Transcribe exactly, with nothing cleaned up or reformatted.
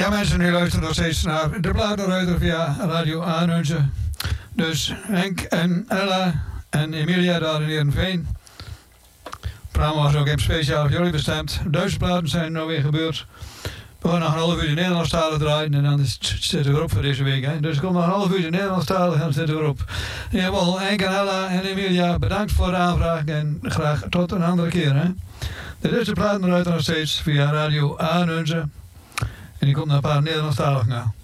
Ja, mensen, u luisteren nog steeds naar de Platenruiter via Radio Aanunze. Dus Henk en Ella en Emilia daar in Heerenveen. Het programma was ook even speciaal voor jullie bestemd. Duitse platen zijn nou weer gebeurd. We gaan nog een half uurtje Nederlandstalig draaien en dan is het, zitten we erop voor deze week. Hè. Dus er komt nog een half uurtje Nederlandstalig en dan zitten we erop. In ieder geval, Henk en Ella en Emilia, bedankt voor de aanvraag en graag tot een andere keer. Hè. Dit is de Platenruiter nog steeds via Radio Aanunze. En die komt naar een paar Nederlandstaligen.